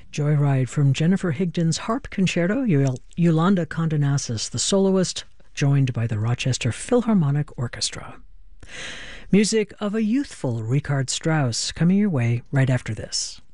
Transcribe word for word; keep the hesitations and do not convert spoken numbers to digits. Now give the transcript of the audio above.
Joyride from Jennifer Higdon's Harp Concerto, Yol- Yolanda Condonasis, the soloist, joined by the Rochester Philharmonic Orchestra. Music of a youthful Richard Strauss coming your way right after this.